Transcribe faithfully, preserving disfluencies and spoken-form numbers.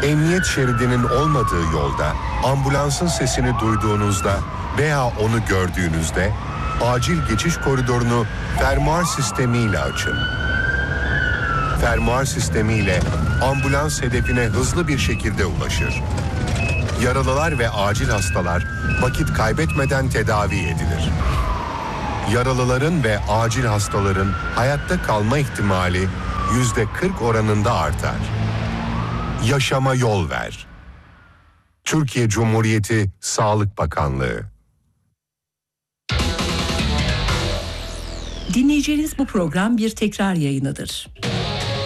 Emniyet şeridinin olmadığı yolda ambulansın sesini duyduğunuzda veya onu gördüğünüzde acil geçiş koridorunu fermuar sistemiyle açın. Fermuar sistemiyle ambulans hedefine hızlı bir şekilde ulaşır. Yaralılar ve acil hastalar vakit kaybetmeden tedavi edilir. Yaralıların ve acil hastaların hayatta kalma ihtimali yüzde kırk oranında artar. Yaşama yol ver. Türkiye Cumhuriyeti Sağlık Bakanlığı. Dinleyeceğiniz bu program bir tekrar yayınıdır.